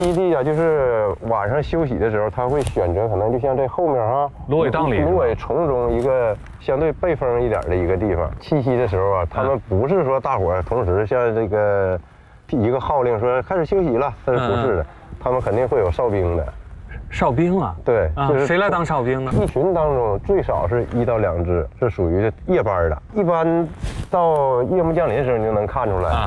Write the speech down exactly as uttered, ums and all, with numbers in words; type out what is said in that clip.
基地啊，就是晚上休息的时候，他会选择可能就像这后面啊， 芦苇荡里， 芦苇丛中一个相对背风一点的一个地方。栖息的时候啊，他们不是说大伙儿同时像这个一个号令说开始休息了，但是不是的，他们肯定会有哨兵的。 哨兵啊？ 对，就是谁来当哨兵呢？ 一群当中最少是一到两只，是属于夜班的。一般到夜幕降临的时候，你就能看出来，